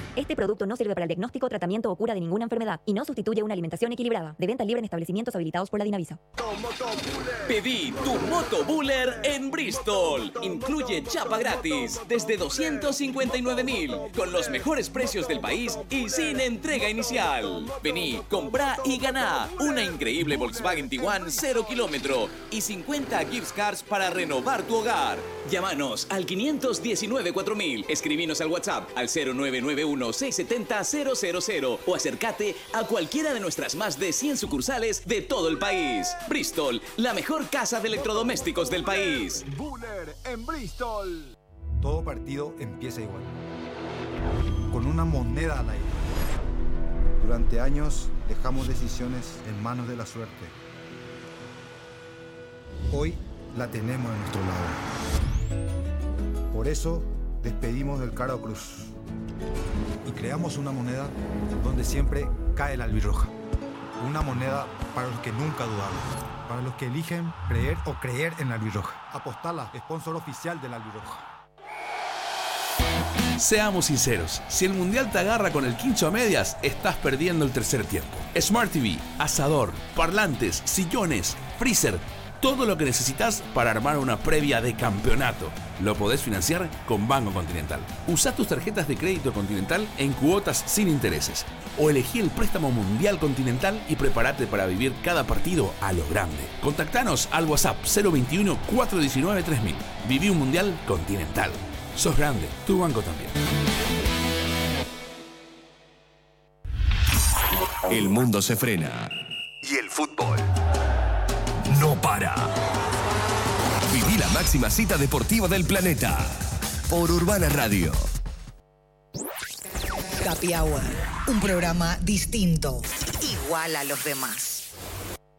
Este producto no sirve para el diagnóstico, tratamiento o cura de ninguna enfermedad y no sustituye una alimentación equilibrada. De venta libre en establecimientos habilitados por la Dinavisa. Pedí tu Moto Buller en Bristol. Incluye chapa gratis desde 259.000 con los mejores precios del país y sin entrega inicial. Vení, comprá y ganá una increíble Volkswagen Tiguan 0 kilómetro y 50 gift cards para renovar tu hogar. Llámanos al 519-4000. Escribinos al WhatsApp al 0991-670-000 o acércate a cualquiera de nuestras más de 100 sucursales de todo el país. Bristol, la mejor casa de electrodomésticos del país. Buller en Bristol. Todo partido empieza igual, con una moneda al aire. Durante años dejamos decisiones en manos de la suerte. Hoy la tenemos a nuestro lado. Por eso despedimos del Caro Cruz y creamos una moneda donde siempre cae la albirroja. Una moneda para los que nunca dudaron, para los que eligen creer o creer en la albirroja. Apostala, sponsor oficial de la albirroja. Seamos sinceros, si el mundial te agarra con el quincho a medias, estás perdiendo el tercer tiempo. Smart TV, asador, parlantes, sillones, freezer, todo lo que necesitas para armar una previa de campeonato. Lo podés financiar con Banco Continental. Usá tus tarjetas de crédito Continental en cuotas sin intereses. O elegí el préstamo mundial Continental y prepárate para vivir cada partido a lo grande. Contactanos al WhatsApp 021-419-3000. Viví un mundial Continental. Sos grande, tu banco también. El mundo se frena. Y el fútbol No para. Viví la máxima cita deportiva del planeta por Urbana Radio. Happy Hour, un programa distinto, igual a los demás.